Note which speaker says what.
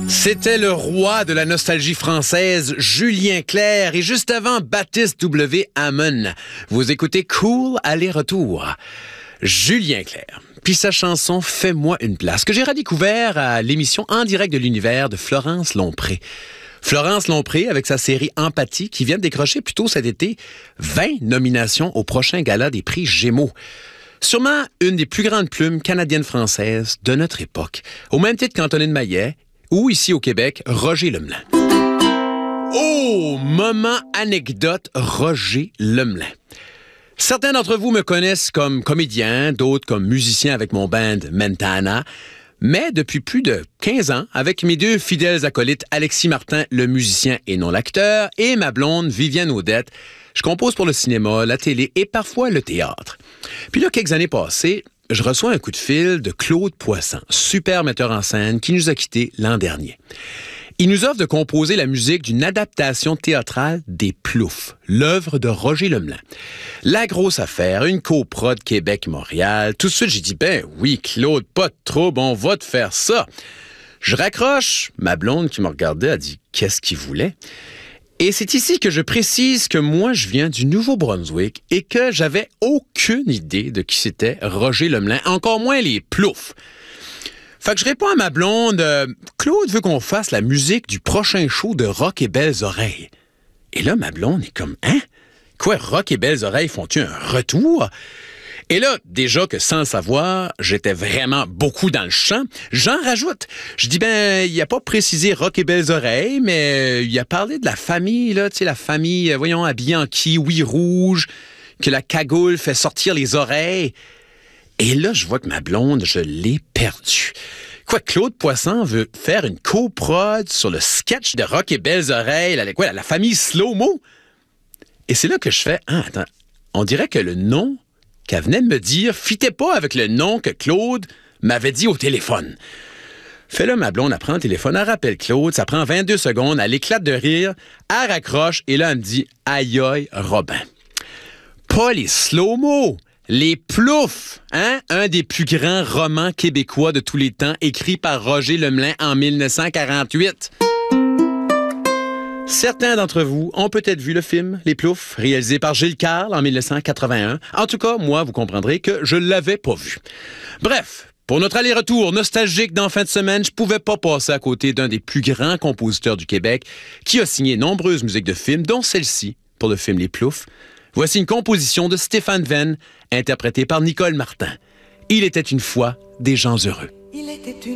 Speaker 1: C'était le roi de la nostalgie française, Julien Clerc, et juste avant, Baptiste W. Hammond. Vous écoutez Cool Aller-Retour. Julien Clerc, puis sa chanson « Fais-moi une place » que j'ai redécouvert à l'émission En direct de l'univers de Florence Lompré. Florence Lompré, avec sa série Empathie, qui vient de décrocher plus tôt cet été 20 nominations au prochain gala des prix Gémeaux. Sûrement une des plus grandes plumes canadiennes-françaises de notre époque, au même titre qu'Antonine Maillet, ou ici au Québec, Roger Lemelin. Oh, moment anecdote, Roger Lemelin. Certains d'entre vous me connaissent comme comédien, d'autres comme musicien avec mon band Mentana. Mais depuis plus de 15 ans, avec mes deux fidèles acolytes, Alexis Martin, le musicien et non l'acteur, et ma blonde Viviane Audette, je compose pour le cinéma, la télé et parfois le théâtre. Puis là, quelques années passées, je reçois un coup de fil de Claude Poisson, super metteur en scène qui nous a quittés l'an dernier. Il nous offre de composer la musique d'une adaptation théâtrale des Ploufs, l'œuvre de Roger Lemelin. La grosse affaire, une coprod Québec-Montréal. Tout de suite, j'ai dit, ben oui, Claude, pas de trouble, on va te faire ça. Je raccroche. Ma blonde qui me regardait a dit, qu'est-ce qu'il voulait? Et c'est ici que je précise que moi, je viens du Nouveau-Brunswick et que j'avais aucune idée de qui c'était Roger Lemelin, encore moins les Ploufs. Fait que je réponds à ma blonde, Claude veut qu'on fasse la musique du prochain show de Rock et Belles Oreilles. Et là, ma blonde est comme, hein? Quoi, Rock et Belles Oreilles font-ils un retour? Et là, déjà que sans le savoir, j'étais vraiment beaucoup dans le champ, j'en rajoute. Je dis, ben, il a pas précisé Rock et Belles Oreilles, mais il a parlé de la famille, là, tu sais, la famille, voyons, habillée en kiwi rouge, que la cagoule fait sortir les oreilles. Et là, je vois que ma blonde, je l'ai perdue. Quoi, Claude Poisson veut faire une coprod sur le sketch de Rock et Belles Oreilles, la famille Slow-Mo? Et c'est là que je fais, ah, attends, on dirait que le nom qu'elle venait de me dire fitait pas avec le nom que Claude m'avait dit au téléphone. Fait là, ma blonde, elle prend le téléphone, elle rappelle Claude, ça prend 22 secondes, elle éclate de rire, elle raccroche, et là, elle me dit, aïe aïe, Robin. Pas les Slow-Mo! Les Ploufs, hein? Un des plus grands romans québécois de tous les temps, écrit par Roger Lemelin en 1948. Certains d'entre vous ont peut-être vu le film Les Ploufs, réalisé par Gilles Carle en 1981. En tout cas, moi, vous comprendrez que je l'avais pas vu. Bref, pour notre aller-retour nostalgique d'en fin de semaine, je pouvais pas passer à côté d'un des plus grands compositeurs du Québec qui a signé nombreuses musiques de films, dont celle-ci, pour le film Les Ploufs. Voici une composition de Stéphane Venn, interprétée par Nicole Martin. Il était une fois des gens heureux. Il était une